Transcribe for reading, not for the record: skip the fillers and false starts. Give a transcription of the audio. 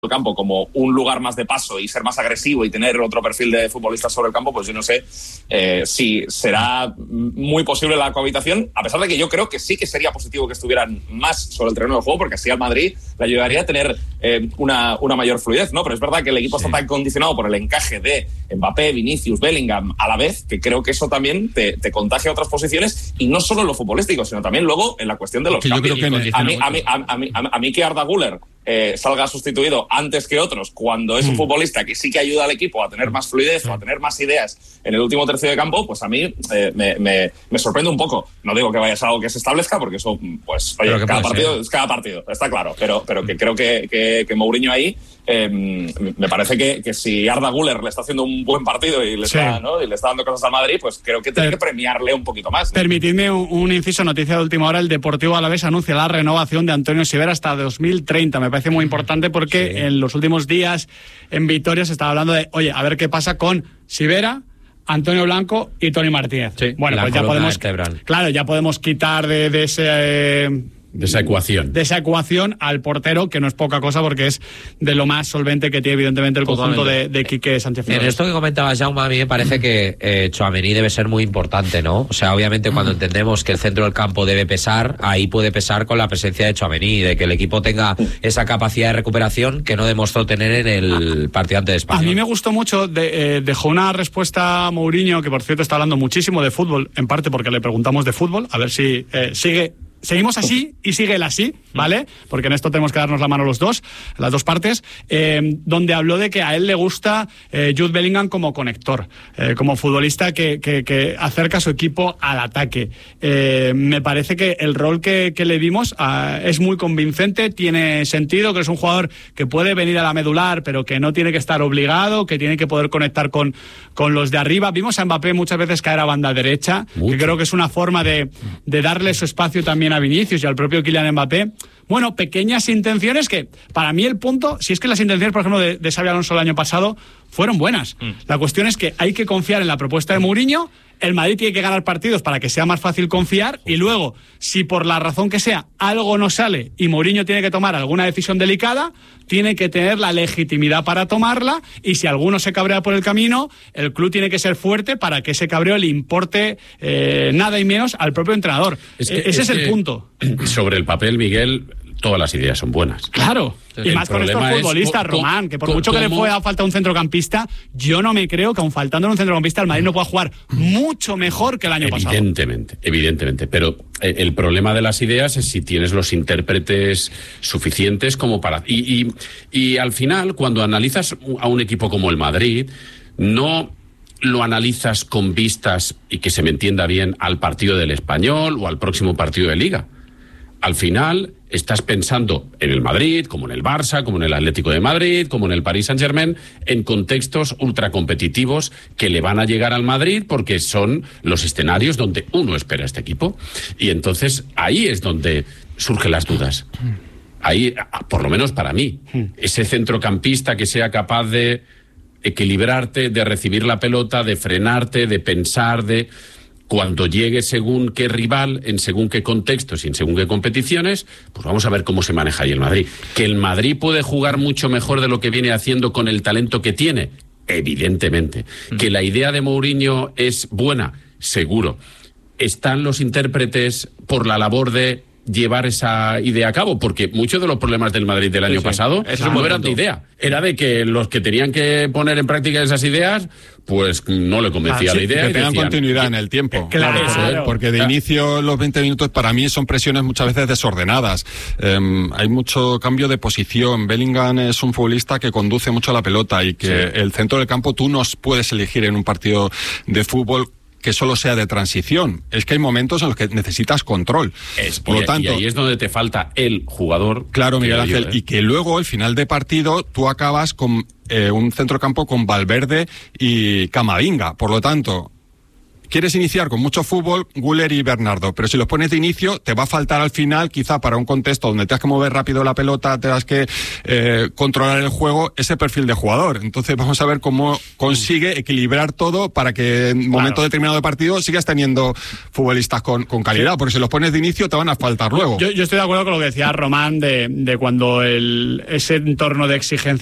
campo como un lugar más de paso y ser más agresivo y tener otro perfil de futbolistas sobre el campo, pues yo no sé si será muy posible la cohabitación, a pesar de que yo creo que sí que sería positivo que estuvieran más sobre el terreno de juego, porque así al Madrid le ayudaría a tener una mayor fluidez, ¿no? Pero es verdad que el equipo está tan condicionado por el encaje de Mbappé, Vinicius, Bellingham a la vez, que creo que eso también te contagia a otras posiciones, y no solo en lo futbolístico, sino también luego en la cuestión de los cambios. A mí que Arda Güler salga sustituido antes que otros, cuando es un futbolista que sí que ayuda al equipo a tener más fluidez o a tener más ideas en el último tercio de campo, pues a mí me sorprende un poco. No digo que vaya a ser algo que se establezca, porque eso, pues, oye, cada partido, está claro, pero que creo que Mourinho ahí, me parece que si Arda Güler le está haciendo un buen partido y le está dando cosas al Madrid, pues creo que tiene que premiarle un poquito más, ¿no? Permitidme un inciso, noticia de última hora: el Deportivo Alavés anuncia la renovación de Antonio Sivera hasta 2030. Me parece muy importante porque en los últimos días en Vitoria se estaba hablando de, oye, a ver qué pasa con Sivera, Antonio Blanco y Toni Martínez. Sí, bueno, pues ya podemos, claro, ya podemos quitar de esa ecuación al portero, que no es poca cosa porque es de lo más solvente que tiene evidentemente el conjunto de Quique Sánchez Flores. En esto que comentabas, Jaume, a mí me parece que Tchouaméni debe ser muy importante, ¿no? O sea, obviamente cuando entendemos que el centro del campo debe pesar, ahí puede pesar con la presencia de Tchouaméni, de que el equipo tenga esa capacidad de recuperación que no demostró tener en el partido ante España. A mí me gustó mucho, dejó una respuesta a Mourinho, que por cierto está hablando muchísimo de fútbol, en parte porque le preguntamos de fútbol, a ver si seguimos así y sigue él así, ¿vale? Porque en esto tenemos que darnos la mano los dos, las dos partes, donde habló de que a él le gusta Jude Bellingham como conector, como futbolista que acerca a su equipo al ataque. Me parece que el rol que le dimos es muy convincente, tiene sentido, que es un jugador que puede venir a la medular, pero que no tiene que estar obligado, que tiene que poder conectar con los de arriba. Vimos a Mbappé muchas veces caer a banda derecha, que creo que es una forma de darle su espacio también a Vinicius y al propio Kylian Mbappé. Bueno, pequeñas intenciones que, para mí el punto, si es que las intenciones, por ejemplo, de Xabi Alonso el año pasado fueron buenas. La cuestión es que hay que confiar en la propuesta de Mourinho. El Madrid tiene que ganar partidos para que sea más fácil confiar, y luego, si por la razón que sea algo no sale y Mourinho tiene que tomar alguna decisión delicada, tiene que tener la legitimidad para tomarla, y si alguno se cabrea por el camino, el club tiene que ser fuerte para que ese cabreo le importe nada y menos al propio entrenador. Ese es el punto. Sobre el papel, Miguel, todas las ideas son buenas. Claro. Y más con estos futbolistas, Román, que por mucho que le pueda faltar un centrocampista, yo no me creo que aun faltando un centrocampista el Madrid no pueda jugar mucho mejor que el año pasado. Evidentemente. Pero el problema de las ideas es si tienes los intérpretes suficientes como para... Y al final, cuando analizas a un equipo como el Madrid, no lo analizas con vistas, y que se me entienda bien, al partido del Español o al próximo partido de Liga. Al final estás pensando en el Madrid, como en el Barça, como en el Atlético de Madrid, como en el Paris Saint-Germain, en contextos ultracompetitivos que le van a llegar al Madrid porque son los escenarios donde uno espera a este equipo. Y entonces ahí es donde surgen las dudas. Ahí, por lo menos para mí, ese centrocampista que sea capaz de equilibrarte, de recibir la pelota, de frenarte, de pensar, cuando llegue según qué rival, en según qué contextos y en según qué competiciones, pues vamos a ver cómo se maneja ahí el Madrid. ¿Que el Madrid puede jugar mucho mejor de lo que viene haciendo con el talento que tiene? Evidentemente. ¿Que la idea de Mourinho es buena? Seguro. ¿Están los intérpretes por la labor de llevar esa idea a cabo? Porque muchos de los problemas del Madrid del año pasado no eran de idea, era de que los que tenían que poner en práctica esas ideas, pues no le convencía la idea. Que tengan continuidad en el tiempo. Claro. Porque de inicio los 20 minutos para mí son presiones muchas veces desordenadas. Hay mucho cambio de posición. Bellingham es un futbolista que conduce mucho la pelota, y que el centro del campo tú no puedes elegir en un partido de fútbol que solo sea de transición. Es que hay momentos en los que necesitas control. Por lo tanto, y ahí es donde te falta el jugador. Claro, Miguel Ángel, y que luego, al final de partido, tú acabas con un centrocampo con Valverde y Camavinga. Por lo tanto, quieres iniciar con mucho fútbol, Güler y Bernardo, pero si los pones de inicio, te va a faltar al final, quizá para un contexto donde tengas que mover rápido la pelota, tengas que controlar el juego, ese perfil de jugador. Entonces vamos a ver cómo consigue equilibrar todo para que en momento determinado de partido sigas teniendo futbolistas con calidad, porque si los pones de inicio te van a faltar luego. Yo estoy de acuerdo con lo que decía Román de cuando ese entorno de exigencia